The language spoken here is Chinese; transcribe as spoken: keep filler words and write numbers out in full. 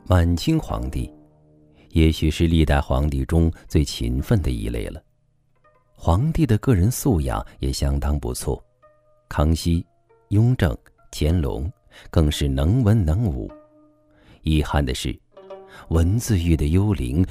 满清皇帝也许是历代皇帝中最勤奋的一类了，皇帝的个人素养也相当不错。康熙、雍正、乾隆更是能文能武。遗憾的是，文字狱的幽灵